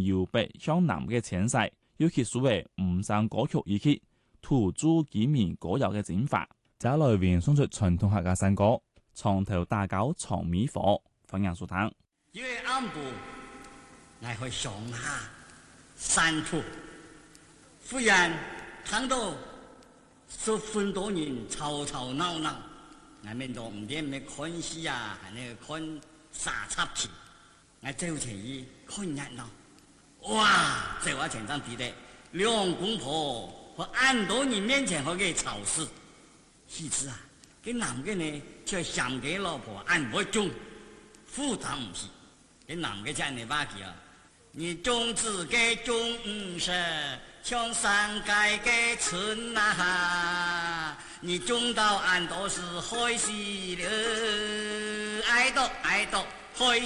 由北向南嘅遷徙，尤其所謂吳山歌曲以及土著居民歌謠嘅整法。再來源送出傳統客家山歌，床頭打狗長米火，分享所聽。 因為暗部我去上下山處，忽然看到10分多人吵吵鬧鬧，我們都唔知咩看戲啊，還是看啥插戲，我走前去看熱鬧。哇！在我前上睇的兩公婆和很多人面前好嘅吵事，其實啊，cái男嘅呢卻想給老婆按我中，負擔唔起。cái男嘅真係巴結啊！你種子嘅種唔實，像山界嘅春啊，你種到俺都是開心了，愛到開